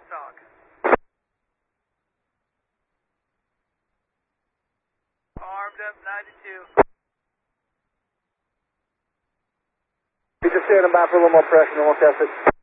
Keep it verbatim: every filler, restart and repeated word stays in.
crosstalk. Armed up ninety-two. You're just standing by for a little more pressure and we'll test it.